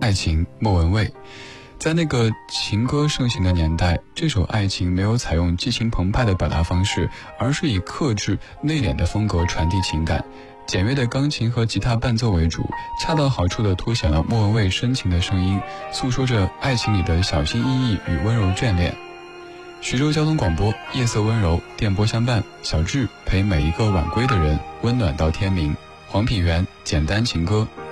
爱情莫文蔚。在那个情歌盛行的年代，这首《爱情》没有采用激情澎湃的表达方式，而是以克制内敛的风格传递情感，简约的钢琴和吉他伴奏为主，恰到好处地凸显了莫文蔚深情的声音，诉说着爱情里的小心翼翼与温柔眷恋。徐州交通广播，夜色温柔，电波相伴，小智陪每一个晚归的人温暖到天明。黄品源简单情歌，